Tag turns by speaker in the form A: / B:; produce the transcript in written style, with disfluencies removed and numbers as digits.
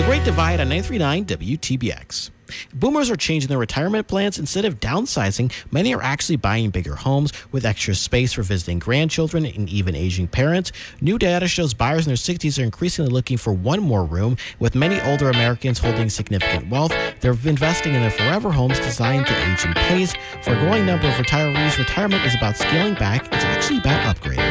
A: Great Divide on 939 WTBX. Boomers are changing their retirement plans. Instead of downsizing, many are actually buying bigger homes with extra space for visiting grandchildren and even aging parents. New data shows buyers in their 60s are increasingly looking for one more room, with many older Americans holding significant wealth. They're investing in their forever homes designed to age in place. For a growing number of retirees, retirement is about scaling back. It's actually about upgrading.